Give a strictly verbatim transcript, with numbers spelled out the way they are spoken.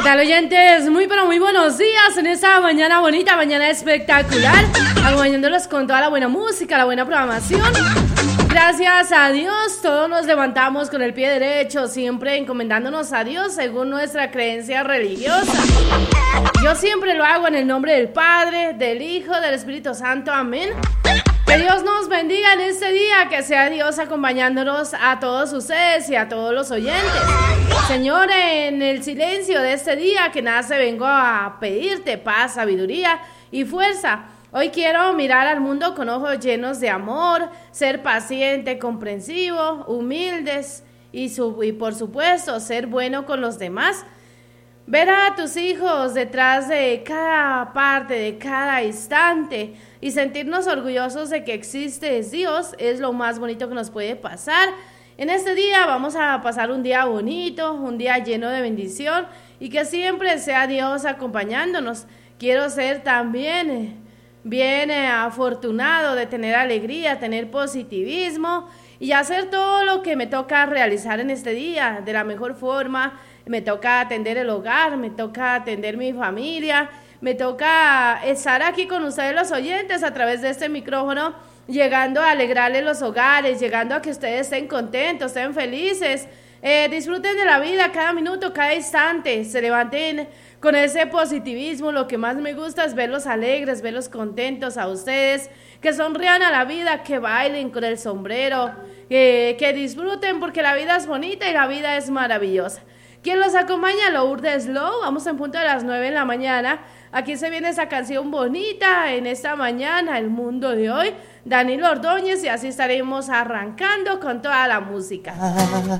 Tal oyentes, muy pero muy buenos días en esta mañana bonita, mañana espectacular, acompañándolos con toda la buena música, la buena programación. Gracias a Dios, todos nos levantamos con el pie derecho, siempre encomendándonos a Dios según nuestra creencia religiosa. Yo siempre lo hago en el nombre del Padre, del Hijo, del Espíritu Santo, amén. Que Dios nos bendiga en este día, que sea Dios acompañándonos a todos ustedes y a todos los oyentes. Señor, en el silencio de este día que nace, vengo a pedirte paz, sabiduría y fuerza. Hoy quiero mirar al mundo con ojos llenos de amor, ser paciente, comprensivo, humildes y, su, y por supuesto ser bueno con los demás. Ver a tus hijos detrás de cada parte, de cada instante y sentirnos orgullosos de que existe Dios es lo más bonito que nos puede pasar. En este día vamos a pasar un día bonito, un día lleno de bendición y que siempre sea Dios acompañándonos. Quiero ser también bien afortunado de tener alegría, tener positivismo y hacer todo lo que me toca realizar en este día de la mejor forma. Me toca atender el hogar, me toca atender mi familia, me toca estar aquí con ustedes los oyentes a través de este micrófono, llegando a alegrarles los hogares, llegando a que ustedes estén contentos, estén felices, eh, disfruten de la vida cada minuto, cada instante, se levanten con ese positivismo. Lo que más me gusta es verlos alegres, verlos contentos a ustedes, que sonrían a la vida, que bailen con el sombrero, eh, que disfruten porque la vida es bonita y la vida es maravillosa. ¿Quién los acompaña? Lourdes Low. Vamos en punto de las nueve de la mañana. Aquí se viene esa canción bonita en esta mañana, el mundo de hoy. Danilo Ordóñez, y así estaremos arrancando con toda la música. Ah,